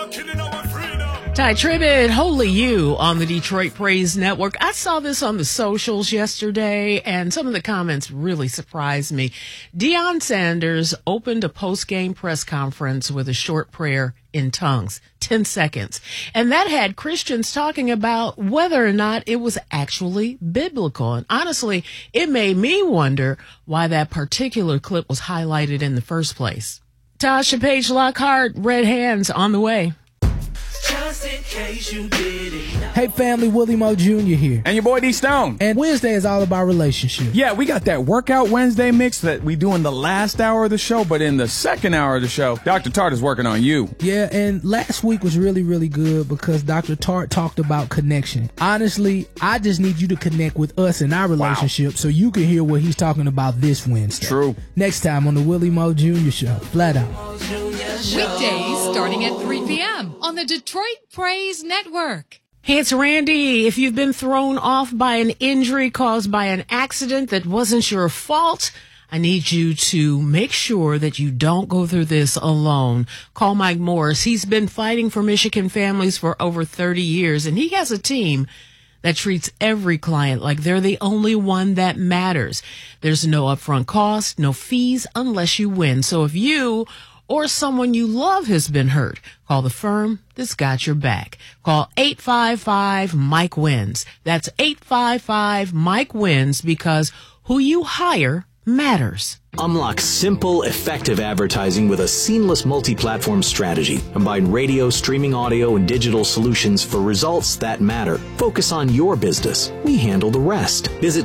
Ty Tribbett, Holy You on the Detroit Praise Network. I saw this on the socials yesterday, and some of the comments really surprised me. Deion Sanders opened a post-game press conference with a short prayer in tongues, 10 seconds. And that had Christians talking about whether or not it was actually biblical. And honestly, it made me wonder why that particular clip was highlighted in the first place. Tasha Page Lockhart, Red Hands on the way. Just in case you didn't know. Hey family, Willie Mo Jr. here. And your boy D Stone. And Wednesday is all about relationships. Yeah, we got that Workout Wednesday mix that we do in the last hour of the show, but in the second hour of the show, Dr. Tart is working on you. Yeah, and last week was really, really good because Dr. Tart talked about connection. Honestly, I just need you to connect with us in our relationship so you can hear what he's talking about this Wednesday. True. Next time on the Willie Mo Jr. Show. Flat out. Weekdays starting at 3 p.m. on the Detroit Praise Network. Hey, it's Randy. If you've been thrown off by an injury caused by an accident that wasn't your fault, I need you to make sure that you don't go through this alone. Call Mike Morris. He's been fighting for Michigan families for over 30 years, and he has a team that treats every client like they're the only one that matters. There's no upfront cost, no fees unless you win. So if you or someone you love has been hurt, call the firm that's got your back. Call 855-MIKE-WINS. That's 855-MIKE-WINS, because who you hire matters. Unlock simple, effective advertising with a seamless multi-platform strategy. Combine radio, streaming audio, and digital solutions for results that matter. Focus on your business. We handle the rest. Visit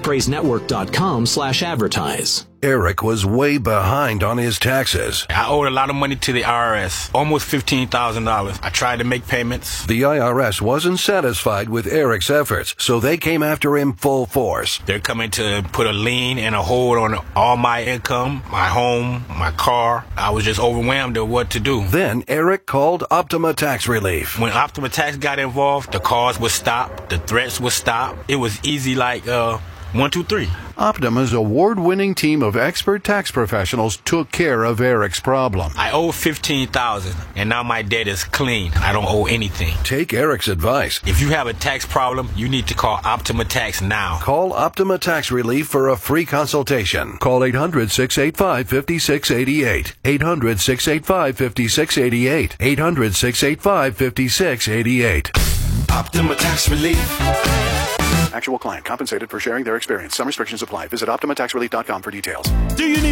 DetroitPraiseNetwork.com/advertise. Eric was way behind on his taxes. I owed a lot of money to the IRS, almost $15,000. I tried to make payments. The IRS wasn't satisfied with Eric's efforts, so they came after him full force. They're coming to put a lien and a hold on all my income, my home, my car. I was just overwhelmed at what to do. Then Eric called Optima Tax Relief. When Optima Tax got involved, the calls would stop, the threats would stop. It was easy like 1, 2, 3. Optima's award-winning team of expert tax professionals took care of Eric's problem. I owe $15,000, and now my debt is clean. I don't owe anything. Take Eric's advice. If you have a tax problem, you need to call Optima Tax now. Call Optima Tax Relief for a free consultation. Call 800-685-5688. 800-685-5688. 800-685-5688. Optima Tax Relief. Actual client compensated for sharing their experience. Some restrictions apply. Visit OptimaTaxRelief.com for details. Do you need